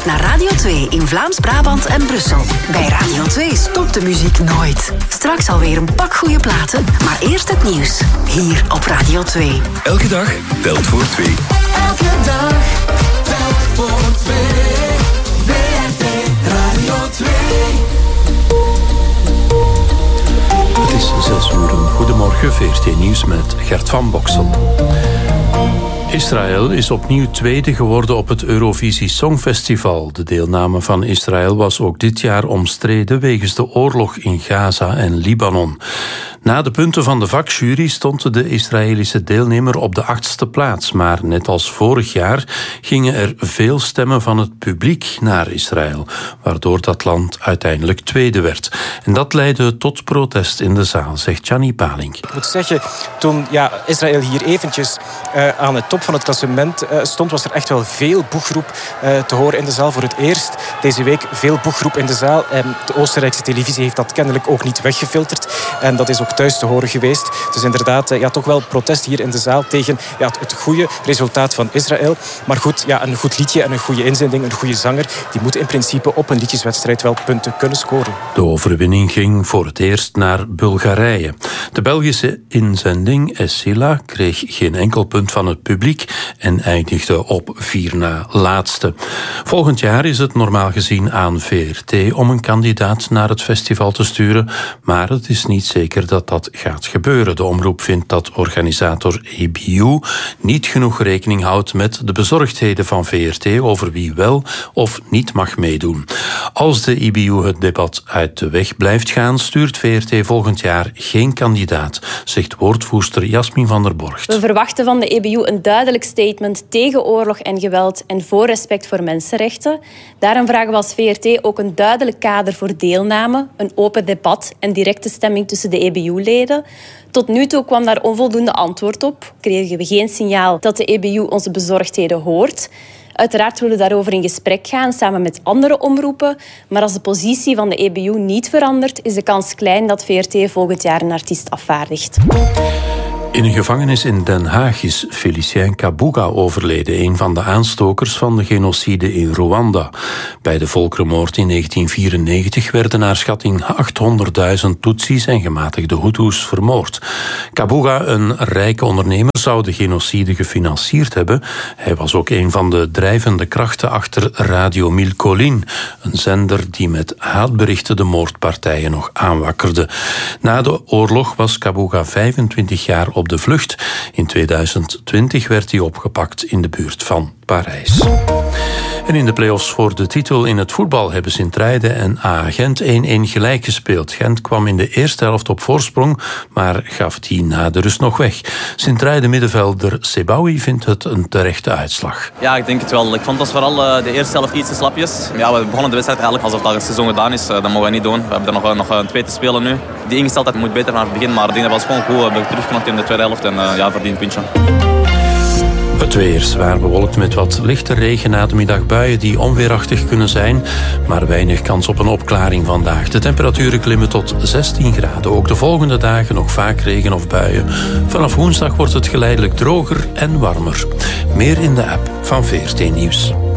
naar Radio 2 in Vlaams-Brabant en Brussel. Bij Radio 2 stopt de muziek nooit. Straks alweer een pak goede platen, maar eerst het nieuws. Hier op Radio 2. Elke dag telt voor 2. Elke dag telt voor 2. VRT Radio 2. Het is 6 uur. Goedemorgen, VRT Nieuws met Gert van Boksel. Israël is opnieuw tweede geworden op het Eurovisie Songfestival. De deelname van Israël was ook dit jaar omstreden wegens de oorlog in Gaza en Libanon. Na de punten van de vakjury stond de Israëlische deelnemer op de 8e plaats. Maar net als vorig jaar gingen er veel stemmen van het publiek naar Israël, waardoor dat land uiteindelijk tweede werd. En dat leidde tot protest in de zaal, zegt Gianni Palink. Ik moet zeggen, toen Israël hier eventjes aan de top van het klassement stond, was er echt wel veel boegroep te horen in de zaal. Voor het eerst deze week veel boegroep in de zaal. De Oostenrijkse televisie heeft dat kennelijk ook niet weggefilterd. En dat is ook thuis te horen geweest. Dus inderdaad, toch wel protest hier in de zaal tegen het goede resultaat van Israël. Maar goed, een goed liedje en een goede inzending, een goede zanger, die moet in principe op een liedjeswedstrijd wel punten kunnen scoren. De overwinning ging voor het eerst naar Bulgarije. De Belgische inzending Essila kreeg geen enkel punt van het publiek en eindigde op 4 na laatste. Volgend jaar is het normaal gezien aan VRT om een kandidaat naar het festival te sturen, maar het is niet zeker dat dat gaat gebeuren. De omroep vindt dat organisator EBU niet genoeg rekening houdt met de bezorgdheden van VRT over wie wel of niet mag meedoen. Als de EBU het debat uit de weg blijft gaan, stuurt VRT volgend jaar geen kandidaat, zegt woordvoerster Jasmin van der Borgt. We verwachten van de EBU een duidelijk statement tegen oorlog en geweld en voor respect voor mensenrechten. Daarom vragen we als VRT ook een duidelijk kader voor deelname, een open debat en directe stemming tussen de EBU-leden. Tot nu toe kwam daar onvoldoende antwoord op. Kregen we geen signaal dat de EBU onze bezorgdheden hoort. Uiteraard willen we daarover in gesprek gaan, samen met andere omroepen. Maar als de positie van de EBU niet verandert, is de kans klein dat VRT volgend jaar een artiest afvaardigt. In een gevangenis in Den Haag is Félicien Kabuga overleden, een van de aanstokers van de genocide in Rwanda. Bij de volkerenmoord in 1994 werden naar schatting 800.000 Tutsis en gematigde Hutus vermoord. Kabuga, een rijke ondernemer, zou de genocide gefinancierd hebben. Hij was ook een van de drijvende krachten achter Radio Mille Collines, een zender die met haatberichten de moordpartijen nog aanwakkerde. Na de oorlog was Kabuga 25 jaar op de vlucht. In 2020 werd hij opgepakt in de buurt van Parijs. En in de play-offs voor de titel in het voetbal hebben Sint-Truiden en AA Gent 1-1 gelijk gespeeld. Gent kwam in de eerste helft op voorsprong, maar gaf die na de rust nog weg. Sint-Truiden middenvelder Sebaoui vindt het een terechte uitslag. Ja, ik denk het wel. Ik vond dat vooral de eerste helft iets te slapjes. Ja, we begonnen de wedstrijd eigenlijk alsof dat het seizoen gedaan is. Dat mogen we niet doen. We hebben er nog 2 te spelen nu. Die ingesteldheid moet beter naar het begin, maar ik denk dat was gewoon goed. We hebben teruggeknokt in de tweede helft en verdient een puntje. Het weer zwaar bewolkt met wat lichte regen na de middag buien die onweerachtig kunnen zijn, maar weinig kans op een opklaring vandaag. De temperaturen klimmen tot 16 graden. Ook de volgende dagen nog vaak regen of buien. Vanaf woensdag wordt het geleidelijk droger en warmer. Meer in de app van VRT Nieuws.